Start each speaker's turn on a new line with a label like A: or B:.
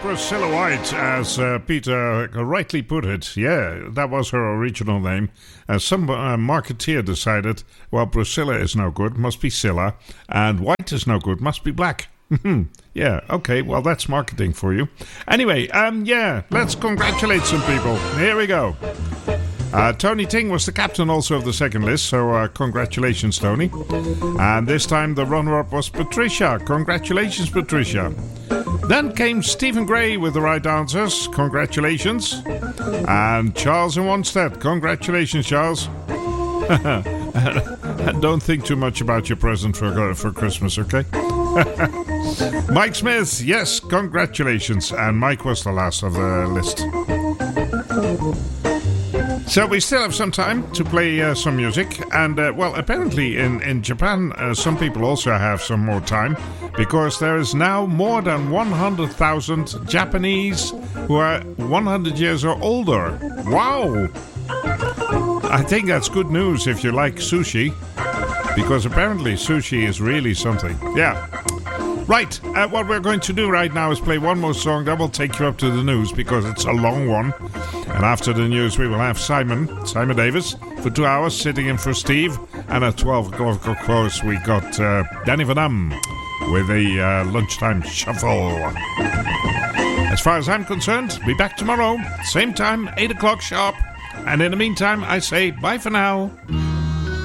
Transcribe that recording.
A: Priscilla White, as Peter rightly put it. Yeah, that was her original name. Some marketeer decided, well, Priscilla is no good, must be Scylla, and White is no good, must be black. Yeah, okay, well, that's marketing for you. Anyway, let's congratulate some people. Here we go. Tony Ting was the captain also of the second list, so congratulations, Tony. And this time the runner-up was Patricia. Congratulations, Patricia. Then came Stephen Gray with the right answers. Congratulations. And Charles in Wanstead. Congratulations, Charles. And don't think too much about your present for Christmas, okay? Mike Smith, yes, congratulations. And Mike was the last of the list. So we still have some time to play some music. And, apparently in Japan, some people also have some more time. Because there is now more than 100,000 Japanese who are 100 years or older. Wow! I think that's good news if you like sushi. Because apparently sushi is really something. Yeah. Right, what we're going to do right now is play one more song that will take you up to the news because it's a long one. And after the news we will have Simon Davis for 2 hours sitting in for Steve. And at 12 o'clock, of course, we got Danny Van Dam with a lunchtime shuffle. As far as I'm concerned, be back tomorrow, same time, 8 o'clock sharp. And in the meantime, I say bye for now.